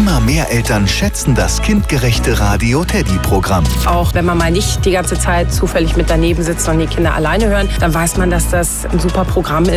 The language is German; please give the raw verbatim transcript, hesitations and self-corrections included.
Immer mehr Eltern schätzen das kindgerechte Radio-Teddy-Programm. Auch wenn man mal nicht die ganze Zeit zufällig mit daneben sitzt und die Kinder alleine hören, dann weiß man, dass das ein super Programm ist.